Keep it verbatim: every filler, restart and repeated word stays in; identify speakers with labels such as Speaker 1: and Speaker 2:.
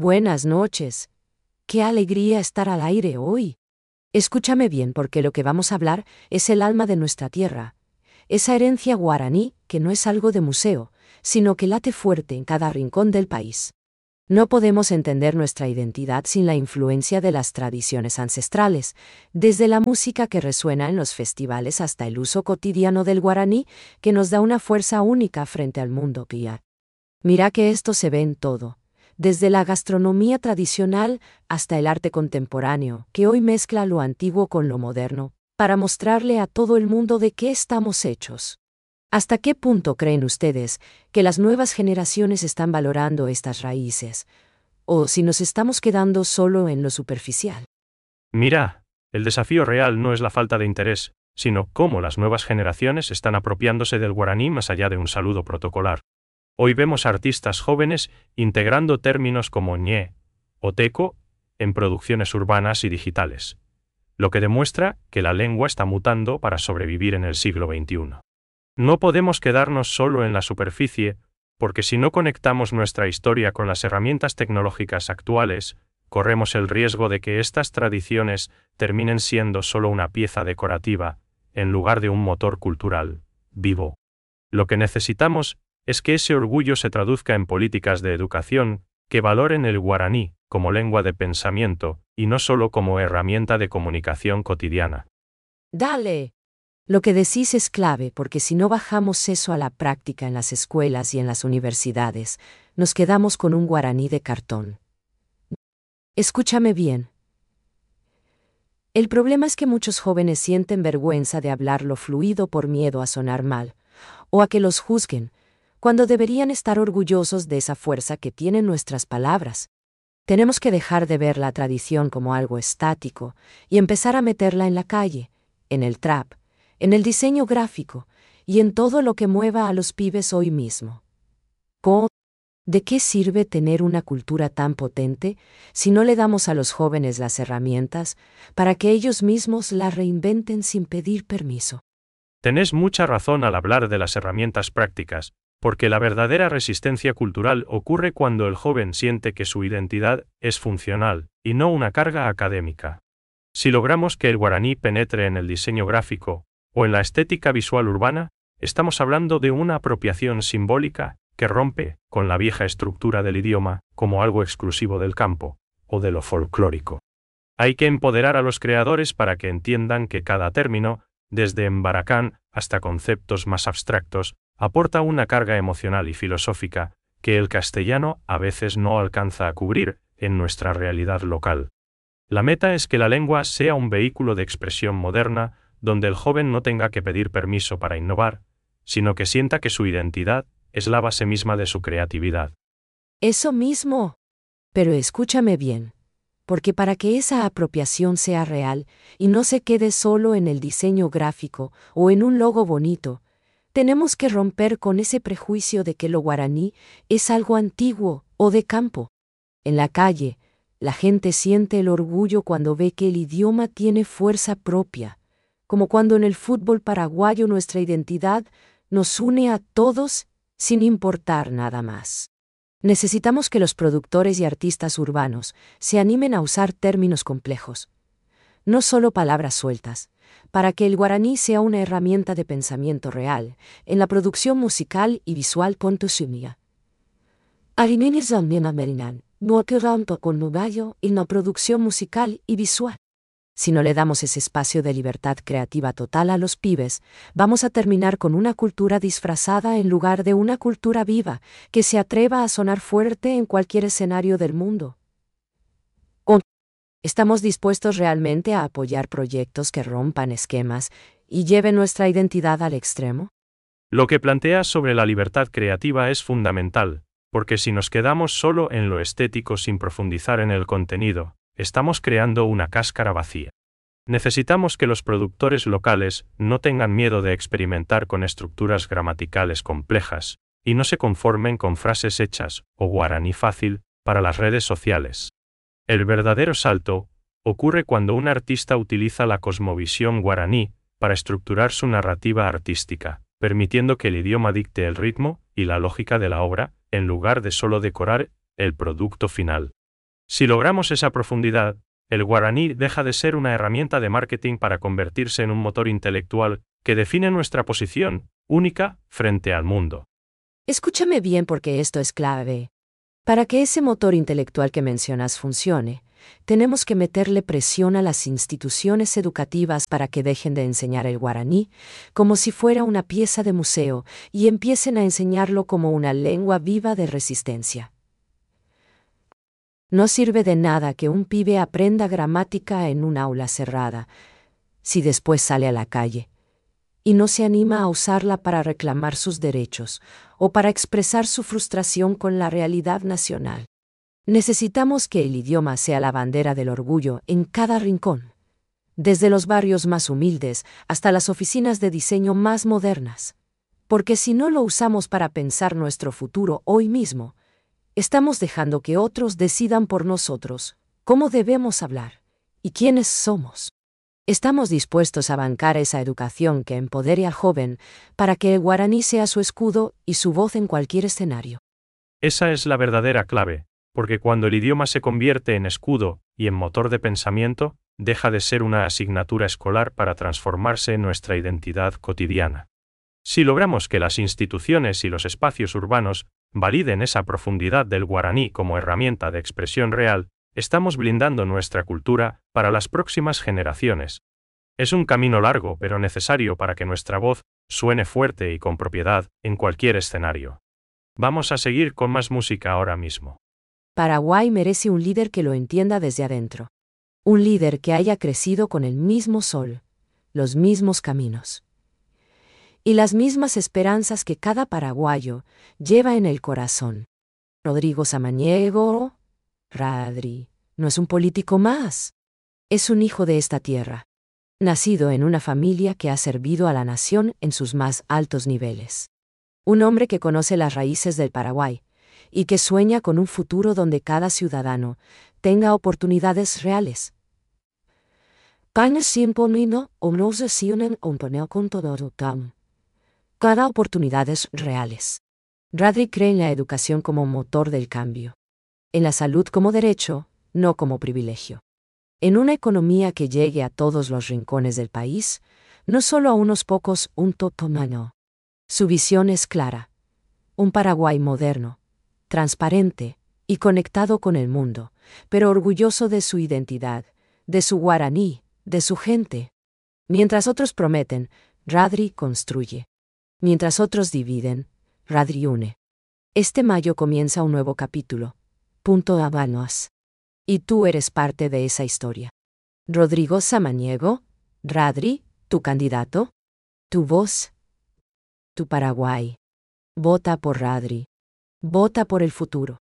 Speaker 1: Buenas noches. Qué alegría estar al aire hoy. Escúchame bien porque lo que vamos a hablar es el alma de nuestra tierra. Esa herencia guaraní que no es algo de museo, sino que late fuerte en cada rincón del país. No podemos entender nuestra identidad sin la influencia de las tradiciones ancestrales, desde la música que resuena en los festivales hasta el uso cotidiano del guaraní que nos da una fuerza única frente al mundo guía. Mira que esto se ve en todo, desde la gastronomía tradicional hasta el arte contemporáneo, que hoy mezcla lo antiguo con lo moderno, para mostrarle a todo el mundo de qué estamos hechos. ¿Hasta qué punto creen ustedes que las nuevas generaciones están valorando estas raíces? ¿O si nos estamos quedando solo en lo superficial?
Speaker 2: Mira, el desafío real no es la falta de interés, sino cómo las nuevas generaciones están apropiándose del guaraní más allá de un saludo protocolar. Hoy vemos artistas jóvenes integrando términos como ñe o teco en producciones urbanas y digitales, lo que demuestra que la lengua está mutando para sobrevivir en el siglo veintiuno. No podemos quedarnos solo en la superficie, porque si no conectamos nuestra historia con las herramientas tecnológicas actuales, corremos el riesgo de que estas tradiciones terminen siendo solo una pieza decorativa, en lugar de un motor cultural vivo. Lo que necesitamos es que ese orgullo se traduzca en políticas de educación que valoren el guaraní como lengua de pensamiento y no solo como herramienta de comunicación cotidiana.
Speaker 1: ¡Dale! Lo que decís es clave porque si no bajamos eso a la práctica en las escuelas y en las universidades, nos quedamos con un guaraní de cartón. Escúchame bien. El problema es que muchos jóvenes sienten vergüenza de hablarlo fluido por miedo a sonar mal, o a que los juzguen, cuando deberían estar orgullosos de esa fuerza que tienen nuestras palabras. Tenemos que dejar de ver la tradición como algo estático y empezar a meterla en la calle, en el trap, en el diseño gráfico y en todo lo que mueva a los pibes hoy mismo. ¿Cómo? ¿De qué sirve tener una cultura tan potente si no le damos a los jóvenes las herramientas para que ellos mismos la reinventen sin pedir permiso?
Speaker 2: Tenés mucha razón al hablar de las herramientas prácticas, porque la verdadera resistencia cultural ocurre cuando el joven siente que su identidad es funcional y no una carga académica. Si logramos que el guaraní penetre en el diseño gráfico o en la estética visual urbana, estamos hablando de una apropiación simbólica que rompe con la vieja estructura del idioma como algo exclusivo del campo o de lo folclórico. Hay que empoderar a los creadores para que entiendan que cada término, desde embaracán hasta conceptos más abstractos, aporta una carga emocional y filosófica que el castellano a veces no alcanza a cubrir en nuestra realidad local. La meta es que la lengua sea un vehículo de expresión moderna donde el joven no tenga que pedir permiso para innovar, sino que sienta que su identidad es la base misma de su creatividad.
Speaker 1: Eso mismo. Pero escúchame bien, porque para que esa apropiación sea real y no se quede solo en el diseño gráfico o en un logo bonito, tenemos que romper con ese prejuicio de que lo guaraní es algo antiguo o de campo. En la calle, la gente siente el orgullo cuando ve que el idioma tiene fuerza propia, como cuando en el fútbol paraguayo nuestra identidad nos une a todos sin importar nada más. Necesitamos que los productores y artistas urbanos se animen a usar términos complejos, no solo palabras sueltas, para que el guaraní sea una herramienta de pensamiento real en la producción musical y visual. Sumia. Arimenis también amerinan, no que rampa con nubayo en la producción musical y visual. Si no le damos ese espacio de libertad creativa total a los pibes, vamos a terminar con una cultura disfrazada en lugar de una cultura viva que se atreva a sonar fuerte en cualquier escenario del mundo. ¿Estamos dispuestos realmente a apoyar proyectos que rompan esquemas y lleven nuestra identidad al extremo?
Speaker 2: Lo que planteas sobre la libertad creativa es fundamental, porque si nos quedamos solo en lo estético sin profundizar en el contenido, estamos creando una cáscara vacía. Necesitamos que los productores locales no tengan miedo de experimentar con estructuras gramaticales complejas, y no se conformen con frases hechas o guaraní fácil para las redes sociales. El verdadero salto ocurre cuando un artista utiliza la cosmovisión guaraní para estructurar su narrativa artística, permitiendo que el idioma dicte el ritmo y la lógica de la obra, en lugar de solo decorar el producto final. Si logramos esa profundidad, el guaraní deja de ser una herramienta de marketing para convertirse en un motor intelectual que define nuestra posición, única, frente al mundo.
Speaker 1: Escúchame bien porque esto es clave. Para que ese motor intelectual que mencionas funcione, tenemos que meterle presión a las instituciones educativas para que dejen de enseñar el guaraní como si fuera una pieza de museo y empiecen a enseñarlo como una lengua viva de resistencia. No sirve de nada que un pibe aprenda gramática en un aula cerrada, si después sale a la calle y no se anima a usarla para reclamar sus derechos o para expresar su frustración con la realidad nacional. Necesitamos que el idioma sea la bandera del orgullo en cada rincón, desde los barrios más humildes hasta las oficinas de diseño más modernas. Porque si no lo usamos para pensar nuestro futuro hoy mismo, estamos dejando que otros decidan por nosotros cómo debemos hablar y quiénes somos. Estamos dispuestos a bancar esa educación que empodere al joven para que el guaraní sea su escudo y su voz en cualquier escenario.
Speaker 2: Esa es la verdadera clave, porque cuando el idioma se convierte en escudo y en motor de pensamiento, deja de ser una asignatura escolar para transformarse en nuestra identidad cotidiana. Si logramos que las instituciones y los espacios urbanos validen esa profundidad del guaraní como herramienta de expresión real, estamos blindando nuestra cultura para las próximas generaciones. Es un camino largo pero necesario para que nuestra voz suene fuerte y con propiedad en cualquier escenario. Vamos a seguir con más música ahora mismo.
Speaker 1: Paraguay merece un líder que lo entienda desde adentro. Un líder que haya crecido con el mismo sol, los mismos caminos y las mismas esperanzas que cada paraguayo lleva en el corazón. Rodrigo Samaniego, Radri, no es un político más. Es un hijo de esta tierra, nacido en una familia que ha servido a la nación en sus más altos niveles. Un hombre que conoce las raíces del Paraguay y que sueña con un futuro donde cada ciudadano tenga oportunidades reales. Cada oportunidades reales. Radri cree en la educación como motor del cambio. En la salud como derecho, no como privilegio. En una economía que llegue a todos los rincones del país, no solo a unos pocos, un totomano. Su visión es clara. Un Paraguay moderno, transparente y conectado con el mundo, pero orgulloso de su identidad, de su guaraní, de su gente. Mientras otros prometen, Radri construye. Mientras otros dividen, Radri une. Este mayo comienza un nuevo capítulo. Punto Habanos. Y tú eres parte de esa historia. Rodrigo Samaniego, Radri, tu candidato, tu voz, tu Paraguay. Vota por Radri. Vota por el futuro.